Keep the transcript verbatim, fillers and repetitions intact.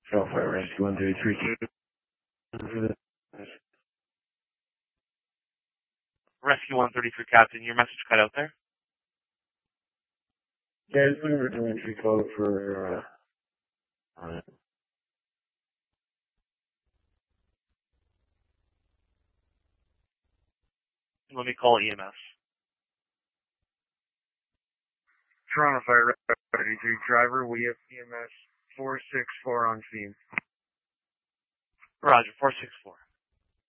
Alpha Rescue one three three two. Rescue one thirty-three, Captain. Your message cut out there. Yeah, I just looking for telemetry code for, uh, uh, Let me call E M S. Toronto Fire thirty-three driver, we have E M S four six four on scene. Roger, four six four.